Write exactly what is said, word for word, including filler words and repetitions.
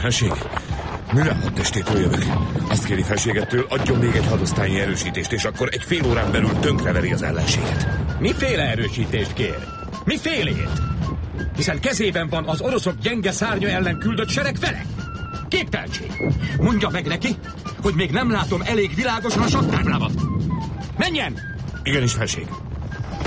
Felség, művelhet testétől jövök. Azt kéri felségettől, adjon még egy hadosztályi erősítést, és akkor egy fél órán belül tönkreveri az ellenséget. Miféle erősítést kér? Mifélét? Hiszen kezében van az oroszok gyenge szárnya ellen küldött sereg vele. Képteltség! Mondja meg neki, hogy még nem látom elég világosan a saktáblámat. Menjen! Igenis, felség.